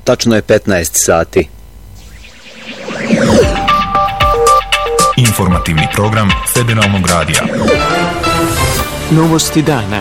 Tačno je 15 sati. Informativni program Federalnog radija. Novosti dana.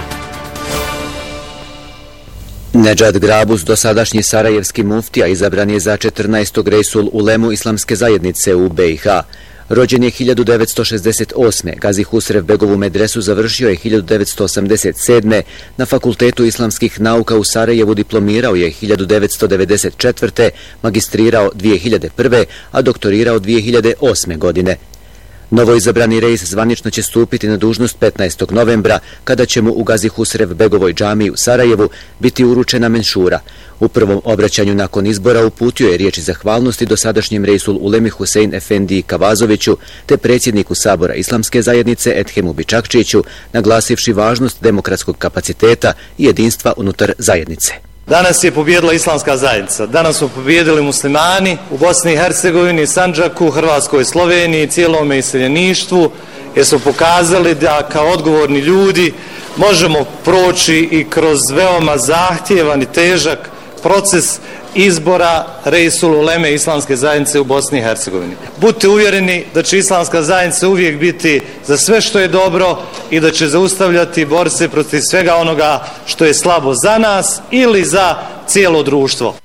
Nedžad Grabus, dosadašnji sarajevski muftija, izabran je za 14. Rejsul Ulemu islamske zajednice u BiH. Rođen je 1968. Gazi Husrev Begovu medresu završio je 1987. Na Fakultetu islamskih nauka u Sarajevu diplomirao je 1994. Magistrirao 2001. a doktorirao 2008. godine. Novoizabrani rejs zvanično će stupiti na dužnost 15. novembra, kada će mu u Gazi Husrev Begovoj džamiji u Sarajevu biti uručena menšura. U prvom obraćanju nakon izbora uputio je riječi zahvalnosti dosadašnjem rejsul Ulemi Husein Efendiji Kavazoviću te predsjedniku Sabora islamske zajednice Edhemu Bičakčiću, naglasivši važnost demokratskog kapaciteta i jedinstva unutar zajednice. Danas je pobjedila islamska zajednica, danas su pobjedili muslimani u Bosni i Hercegovini, Sandžaku, Hrvatskoj, Sloveniji, cijelome iseljeništvu, jer su pokazali da kao odgovorni ljudi možemo proći i kroz veoma zahtjevan i težak proces izbora Rejsul Uleme islamske zajednice u Bosni i Hercegovini. Budite uvjereni da će islamska zajednica uvijek biti za sve što je dobro i da će zaustavljati borce protiv svega onoga što je slabo za nas ili za cijelo društvo.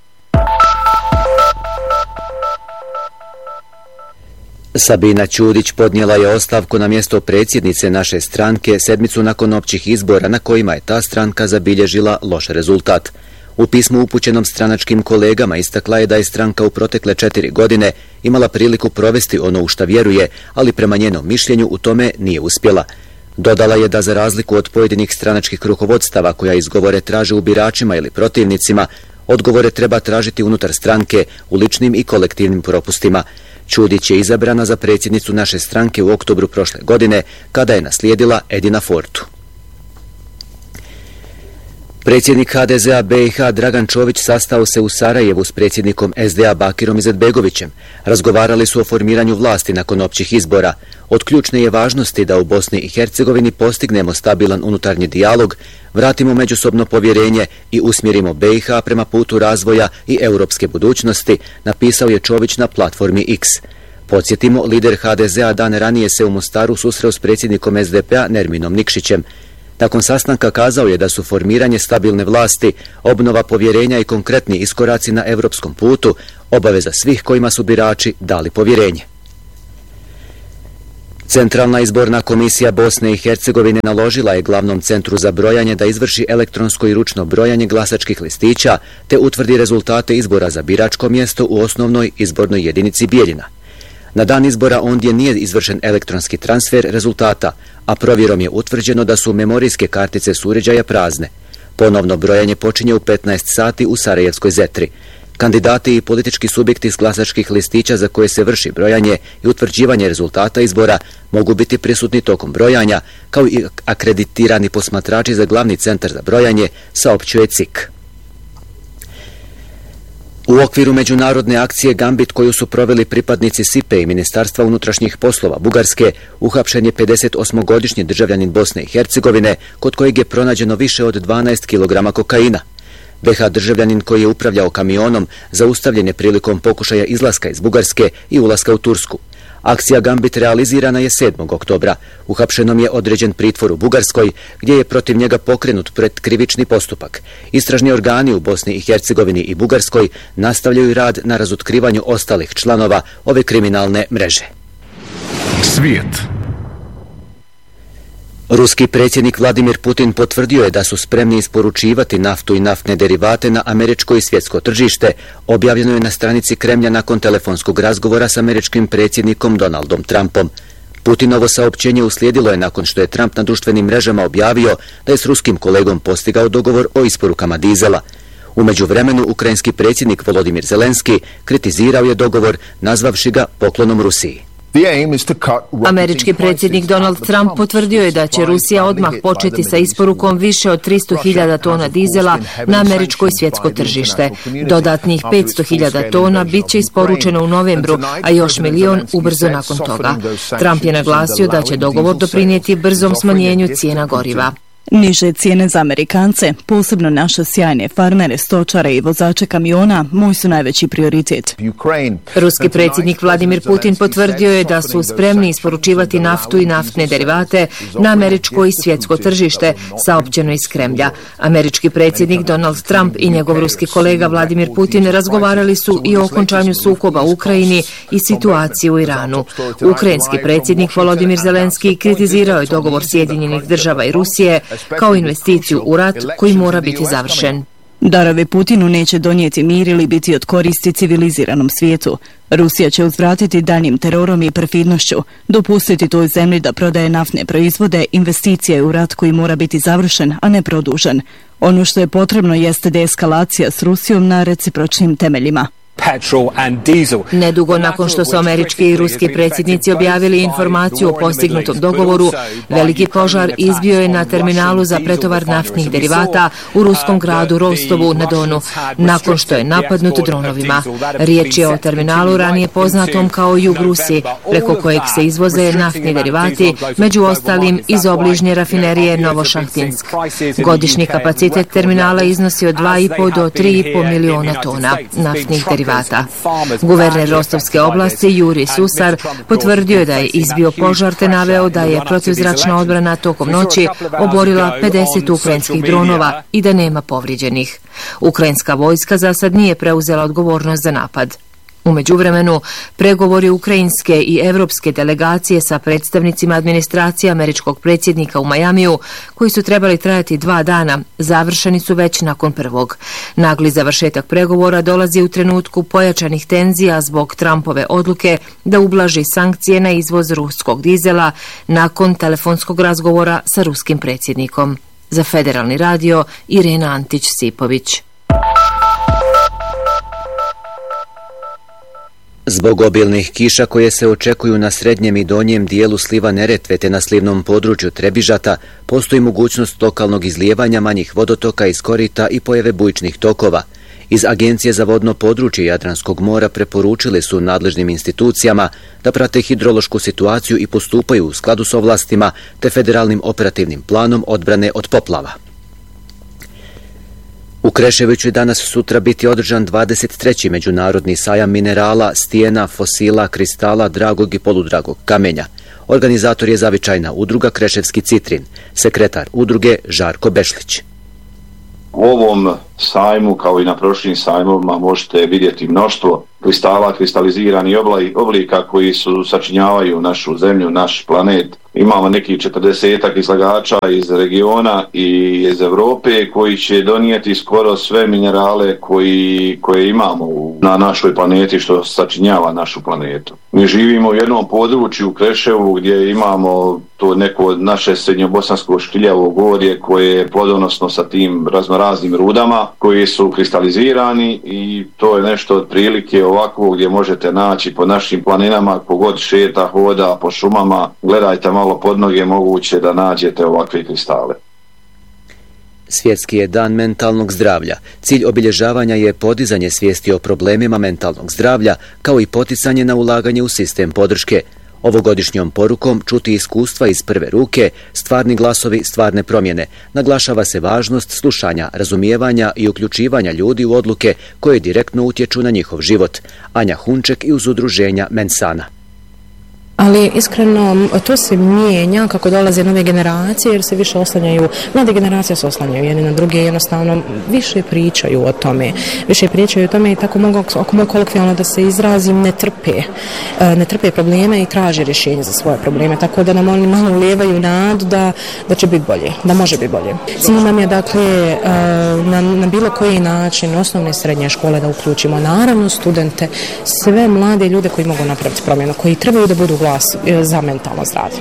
Sabina Ćudić podnijela je ostavku na mjesto predsjednice naše stranke sedmicu nakon općih izbora na kojima je ta stranka zabilježila loš rezultat. U pismu upućenom stranačkim kolegama istakla je da je stranka u protekle 4 godine imala priliku provesti ono u šta vjeruje, ali prema njenom mišljenju u tome nije uspjela. Dodala je da za razliku od pojedinih stranačkih rukovodstava koja izgovore traže u biračima ili protivnicima, odgovore treba tražiti unutar stranke u ličnim i kolektivnim propustima. Ćudić je izabrana za predsjednicu naše stranke u oktobru prošle godine, kada je naslijedila Edina Fortu. Predsjednik HDZ-a BiH Dragan Čović sastao se u Sarajevu s predsjednikom SDA Bakirom Izetbegovićem. Razgovarali su o formiranju vlasti nakon općih izbora. Od ključne je važnosti da u Bosni i Hercegovini postignemo stabilan unutarnji dijalog, vratimo međusobno povjerenje i usmjerimo BiH prema putu razvoja i europske budućnosti, napisao je Čović na platformi X. Podsjetimo, lider HDZ-a dan ranije se u Mostaru susreo s predsjednikom SDP-a Nerminom Nikšićem. Nakon sastanka kazao je da su formiranje stabilne vlasti, obnova povjerenja i konkretni iskoraci na europskom putu obaveza svih kojima su birači dali povjerenje. Centralna izborna komisija Bosne i Hercegovine naložila je glavnom centru za brojanje da izvrši elektronsko i ručno brojanje glasačkih listića te utvrdi rezultate izbora za biračko mjesto u osnovnoj izbornoj jedinici Bijeljina. Na dan izbora ondje nije izvršen elektronski transfer rezultata, a provjerom je utvrđeno da su memorijske kartice s uređaja prazne. Ponovno brojanje počinje u 15 sati u Sarajevskoj Zetri. Kandidati i politički subjekti s glasačkih listića za koje se vrši brojanje i utvrđivanje rezultata izbora mogu biti prisutni tokom brojanja, kao i akreditirani posmatrači za glavni centar za brojanje, saopćuje CIK. U okviru međunarodne akcije Gambit koju su proveli pripadnici SIPE i Ministarstva unutrašnjih poslova Bugarske, uhapšen je 58-godišnji državljanin Bosne i Hercegovine, kod kojeg je pronađeno više od 12 kg kokaina. BiH državljanin koji je upravljao kamionom zaustavljen je prilikom pokušaja izlaska iz Bugarske i ulaska u Tursku. Akcija Gambit realizirana je 7. oktobra. Uhapšenom je određen pritvor u Bugarskoj, gdje je protiv njega pokrenut predkrivični postupak. Istražni organi u Bosni i Hercegovini i Bugarskoj nastavljaju rad na razotkrivanju ostalih članova ove kriminalne mreže. Svijet. Ruski predsjednik Vladimir Putin potvrdio je da su spremni isporučivati naftu i naftne derivate na američko i svjetsko tržište, objavljeno je na stranici Kremlja nakon telefonskog razgovora s američkim predsjednikom Donaldom Trumpom. Putinovo saopćenje uslijedilo je nakon što je Trump na društvenim mrežama objavio da je s ruskim kolegom postigao dogovor o isporukama dizela. U međuvremenu ukrajinski predsjednik Volodimir Zelenski kritizirao je dogovor, nazvavši ga poklonom Rusiji. Američki predsjednik Donald Trump potvrdio je da će Rusija odmah početi sa isporukom više od 300.000 tona dizela na američko i svjetsko tržište. Dodatnih 500.000 tona bit će isporučeno u novembru, a još 1 milion ubrzo nakon toga. Trump je naglasio da će dogovor doprinijeti brzom smanjenju cijena goriva. Niže cijene za Amerikance, posebno naše sjajne farmere, stočare i vozače kamiona, moj su najveći prioritet. Ruski predsjednik Vladimir Putin potvrdio je da su spremni isporučivati naftu i naftne derivate na američko i svjetsko tržište, saopćeno iz Kremlja. Američki predsjednik Donald Trump i njegov ruski kolega Vladimir Putin razgovarali su i o okončanju sukoba u Ukrajini i situaciji u Iranu. Ukrajinski predsjednik Volodymyr Zelenski kritizirao je dogovor Sjedinjenih država i Rusije kao investiciju u rat koji mora biti završen. Darovi Putinu neće donijeti mir ili biti od koristi civiliziranom svijetu. Rusija će uzvratiti daljnjim terorom i perfidnošću, dopustiti toj zemlji da prodaje naftne proizvode, investicije u rat koji mora biti završen, a ne produžen. Ono što je potrebno jeste deeskalacija s Rusijom na recipročnim temeljima. Nedugo nakon što su američki i ruski predsjednici objavili informaciju o postignutom dogovoru, veliki požar izbio je na terminalu za pretovar naftnih derivata u ruskom gradu Rostovu na Donu, nakon što je napadnut dronovima. Riječ je o terminalu ranije poznatom kao Jug Rusi, preko kojeg se izvoze naftni derivati, među ostalim iz obližnje rafinerije Novošahtinsk. Godišnji kapacitet terminala iznosi od 2,5 do 3,5 miliona tona naftnih derivata. Guverner Rostovske oblasti Jurij Susar potvrdio da je izbio požar te naveo da je protivzračna odbrana tokom noći oborila 50 ukrajinskih dronova i da nema povrijeđenih. Ukrajinska vojska za sad nije preuzela odgovornost za napad. U međuvremenu, pregovori ukrajinske i evropske delegacije sa predstavnicima administracije američkog predsjednika u Majamiju, koji su trebali trajati 2 dana, završeni su već nakon prvog. Nagli završetak pregovora dolazi u trenutku pojačanih tenzija zbog Trumpove odluke da ublaži sankcije na izvoz ruskog dizela nakon telefonskog razgovora sa ruskim predsjednikom. Za Federalni radio, Irena Antić-Sipović. Zbog obilnih kiša koje se očekuju na srednjem i donjem dijelu sliva Neretve te na slivnom području Trebižata, postoji mogućnost lokalnog izlijevanja manjih vodotoka iz korita i pojave bujičnih tokova. Iz Agencije za vodno područje Jadranskog mora preporučili su nadležnim institucijama da prate hidrološku situaciju i postupaju u skladu s ovlastima te federalnim operativnim planom odbrane od poplava. U Kreševiću je danas sutra biti održan 23. međunarodni sajam minerala, stijena, fosila, kristala, dragog i poludragog kamenja. Organizator je zavičajna udruga Kreševski Citrin, sekretar udruge Žarko Bešlić. U ovom sajmu, kao i na prošlim sajmovima, možete vidjeti mnoštvo kristala, kristaliziranih oblika koji sačinjavaju našu zemlju, naš planet. Imamo nekih 40 izlagača iz regiona i iz Evrope koji će donijeti skoro sve minerale koje imamo na našoj planeti, što sačinjava našu planetu. Mi živimo u jednom području u Kreševu gdje imamo to neko naše srednjobosansko škiljavo gorje koje je plodonosno sa tim raznoraznim rudama koji su kristalizirani i to je nešto otprilike ovako gdje možete naći po našim planinama, kogod šeta, hoda po šumama, gledajte malo pod noge, moguće da nađete ovakve kristale. Svjetski je dan mentalnog zdravlja. Cilj obilježavanja je podizanje svijesti o problemima mentalnog zdravlja, kao i poticanje na ulaganje u sistem podrške. Ovogodišnjom porukom čuti iskustva iz prve ruke, stvarni glasovi, stvarne promjene. Naglašava se važnost slušanja, razumijevanja i uključivanja ljudi u odluke koje direktno utječu na njihov život. Anja Hunček iz udruženja Mensana. Ali iskreno to se mijenja kako dolaze nove generacije jer se više oslanjaju, mlade generacije se oslanjaju jedni na druge, jednostavno više pričaju o tome i tako mogu, ako mogu kolokvijalno da se izrazim, ne trpe probleme i traže rješenje za svoje probleme, tako da nam oni malo ulijevaju nadu da će biti bolje, da može biti bolje. Cilj nam je dakle na bilo koji način osnovne i srednje škole da uključimo, naravno studente, sve mlade ljude koji mogu napraviti promjenu, koji trebaju da budu za mentalno zdravlje.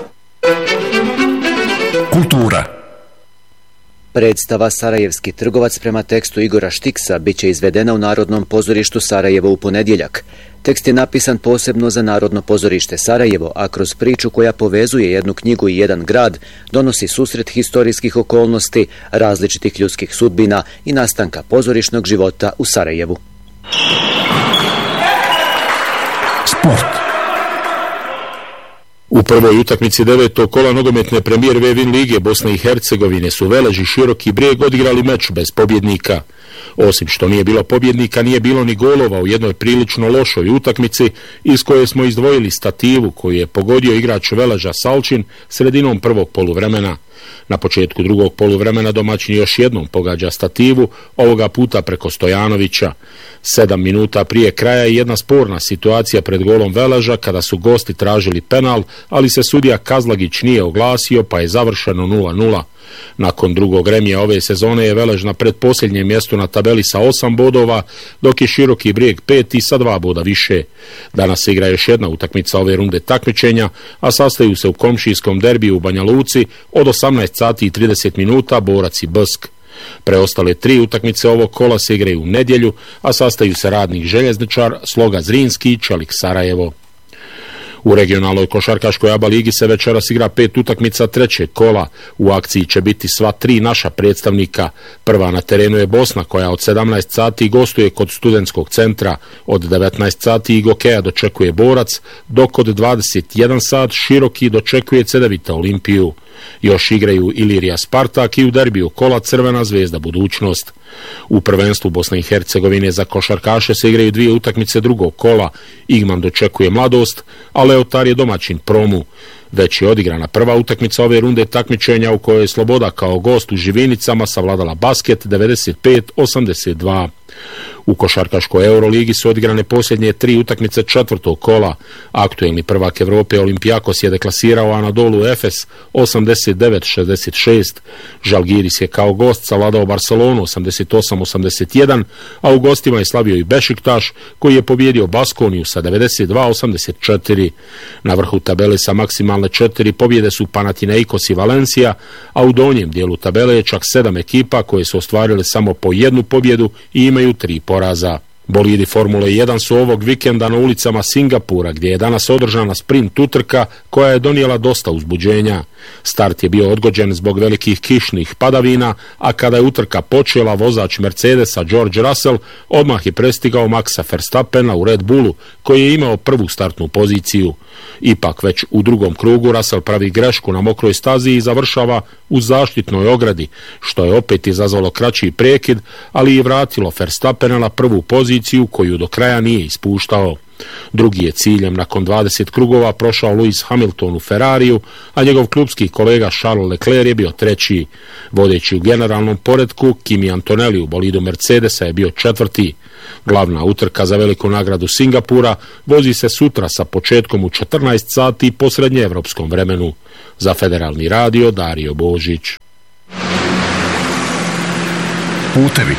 Kultura. Predstava Sarajevski trgovac prema tekstu Igora Štiksa bit će izvedena u Narodnom pozorištu Sarajevo u ponedjeljak. Tekst je napisan posebno za Narodno pozorište Sarajevo, a kroz priču koja povezuje jednu knjigu i jedan grad, donosi susret historijskih okolnosti, različitih ljudskih sudbina i nastanka pozorišnog života u Sarajevu. Sport. U prvoj utakmici 9. kola nogometne premijer Vevin lige Bosne i Hercegovine su Velež i Široki Brijeg odigrali meč bez pobjednika. Osim što nije bilo pobjednika, nije bilo ni golova u jednoj prilično lošoj utakmici iz koje smo izdvojili stativu koju je pogodio igrač Veleža Salčin sredinom prvog poluvremena. Na početku drugog poluvremena domaćin još jednom pogađa stativu, ovoga puta preko Stojanovića. 7 minuta prije kraja je jedna sporna situacija pred golom Veleža kada su gosti tražili penal, ali se sudija Kazlagić nije oglasio pa je završeno 0:0. Nakon drugog remija ove sezone je Velež na pretposljednjem mjestu na tabeli sa 8 bodova, dok je Široki Brijeg 5. sa 2 boda više. Danas se igra još jedna utakmica ove runde takmičenja, a sastaju se u komšijskom derbiju u Banja Luci od 18 sati i 30 minuta Borac i Bsk. Preostale 3 utakmice ovog kola se igraju u nedjelju, a sastaju se Radnik Željezničar, Sloga Zrinski i Čelik Sarajevo. U regionalnoj košarkaškoj ABA ligi se večeras igra 5 utakmica trećeg kola. U akciji će biti sva 3 naša predstavnika. Prva na terenu je Bosna koja od 17 sati gostuje kod Studentskog centra. Od 19 sati Gokeja dočekuje Borac, dok od 21 sat Široki dočekuje Cedevita Olimpiju. Još igraju Ilirija Spartak i u derbiju kola Crvena Zvezda Budućnost. U prvenstvu Bosne i Hercegovine za košarkaše se igraju 2 utakmice drugog kola. Igman dočekuje Mladost, a Leotar je domaćin Promu. Već je odigrana prva utakmica ove runde takmičenja u kojoj je Sloboda kao gost u Živinicama savladala Basket 95-82. U košarkaškoj Euroligi su odigrane posljednje 3 utakmice četvrtog kola. Aktuelni prvak Evrope Olimpijakos je deklasirao Anadolu Efes 89-66. Žalgiris je kao gost savladao Barcelonu 88-81, a u gostima je slavio i Bešiktaš koji je pobjedio Baskoniju sa 92-84. Na vrhu tabele sa maksimalne 4 pobjede su Panathinaikos i Valencija, a u donjem dijelu tabele je čak 7 ekipa koje su ostvarile samo po 1 pobjedu i imaju 3 poraza. Bolidi Formule 1 su ovog vikenda na ulicama Singapura, gdje je danas održana sprint utrka koja je donijela dosta uzbuđenja. Start je bio odgođen zbog velikih kišnih padavina, a kada je utrka počela, vozač Mercedesa George Russell odmah je prestigao Maxa Verstappena u Red Bullu, koji je imao prvu startnu poziciju. Ipak već u drugom krugu Russell pravi grešku na mokroj stazi i završava u zaštitnoj ogradi, što je opet izazvalo kraći prekid, ali i vratilo Verstappena na prvu poziciju koju do kraja nije ispuštao. Drugi je ciljem nakon 20 krugova prošao Lewis Hamilton u Ferrariju, a njegov klubski kolega Charles Leclerc je bio treći. Vodeći u generalnom poretku, Kimi Antonelli u bolidu Mercedesa je bio četvrti. Glavna utrka za veliku nagradu Singapura vozi se sutra sa početkom u 14 sati po srednjeevropskom vremenu. Za Federalni radio Dario Božić. Putevi.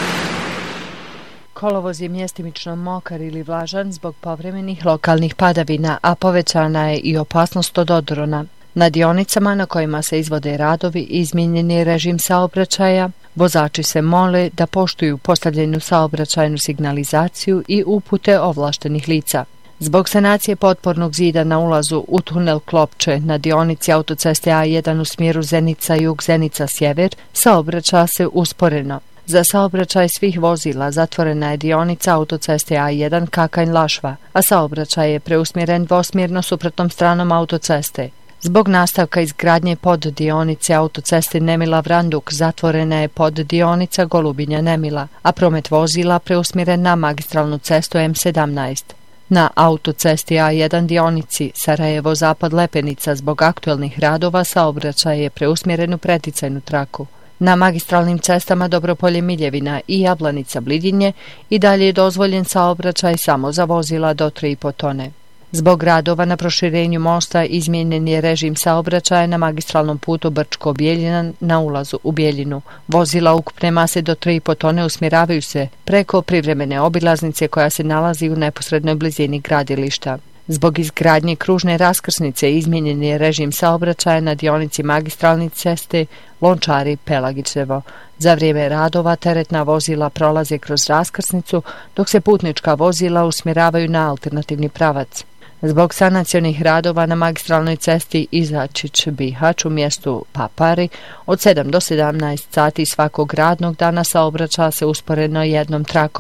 Kolovoz je mjestimično mokar ili vlažan zbog povremenih lokalnih padavina, a povećana je i opasnost od odrona. Na dionicama na kojima se izvode radovi izmijenjen je režim saobraćaja. Vozači se mole da poštuju postavljenu saobraćajnu signalizaciju i upute ovlaštenih lica. Zbog sanacije potpornog zida na ulazu u tunel Klopče na dionici autoceste A1 u smjeru Zenica-Jug, Zenica-Sjever saobraća se usporeno. Za saobraćaj svih vozila zatvorena je dionica autoceste A1 Kakanj-Lašva, a saobraćaj je preusmjeren dvosmjerno suprotnom stranom autoceste. Zbog nastavka izgradnje poddionice autoceste Nemila-Vranduk zatvorena je poddionica Golubinja-Nemila, a promet vozila preusmjeren na magistralnu cestu M17. Na autocesti A1 dionici Sarajevo-Zapad-Lepenica zbog aktuelnih radova saobraćaj je preusmjeren u preticajnu traku. Na magistralnim cestama Dobropolje-Miljevina i Jablanica-Blidinje i dalje je dozvoljen saobraćaj samo za vozila do 3,5 tone. Zbog radova na proširenju mosta izmijenjen je režim saobraćaja na magistralnom putu Brčko-Bijeljina na ulazu u Bijeljinu. Vozila ukupne mase do 3,5 tone usmjeravaju se preko privremene obilaznice koja se nalazi u neposrednoj blizini gradilišta. Zbog izgradnje kružne raskrsnice izmijenjen je režim saobraćaja na dionici magistralne ceste Lončari-Pelagićevo. Za vrijeme radova teretna vozila prolaze kroz raskrsnicu, dok se putnička vozila usmjeravaju na alternativni pravac. Zbog sanacionih radova na magistralnoj cesti Izačić-Bihać u mjestu Papari od 7 do 17 sati svakog radnog dana saobraća se usporedno jednom trakom.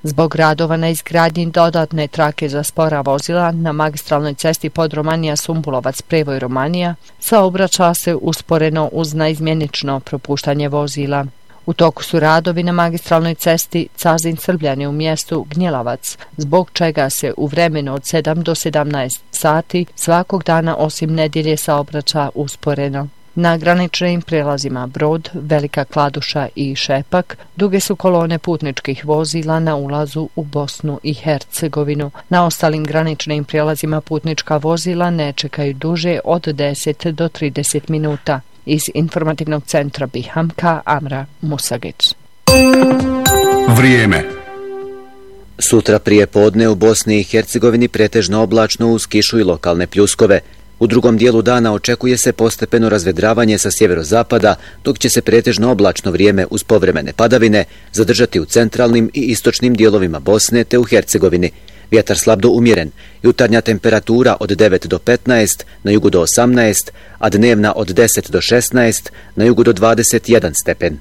Zbog radova na izgradnji dodatne trake za spora vozila na magistralnoj cesti Podromanija-Sumbulovac Prevoj-Romanija saobraća se usporeno uz naizmjenično propuštanje vozila. U toku su radovi na magistralnoj cesti Cazin-Srbljani u mjestu Gnjelavac, zbog čega se u vremenu od 7 do 17 sati svakog dana osim nedjelje saobraća usporeno. Na graničnim prijelazima Brod, Velika Kladuša i Šepak duge su kolone putničkih vozila na ulazu u Bosnu i Hercegovinu. Na ostalim graničnim prijelazima putnička vozila ne čekaju duže od 10 do 30 minuta. Iz informativnog centra Bihamka, Amra Musagić. Vrijeme. Sutra prije podne u Bosni i Hercegovini pretežno oblačno uz kišu i lokalne pljuskove. U drugom dijelu dana očekuje se postepeno razvedravanje sa sjeverozapada, dok će se pretežno oblačno vrijeme uz povremene padavine zadržati u centralnim i istočnim dijelovima Bosne te u Hercegovini. Vjetar slab do umjeren, jutarnja temperatura od 9 do 15, na jugu do 18, a dnevna od 10 do 16, na jugu do 21 stepen.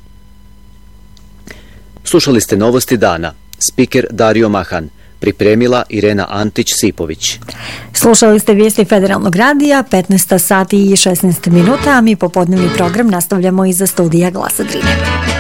Slušali ste novosti dana. Spiker Dario Mahan. Pripremila Irena Antić-Sipović. Slušali ste vijesti Federalnog radija, 15 sati i 16 minuta, a mi popodnevni program nastavljamo iza studija Glasa Drine.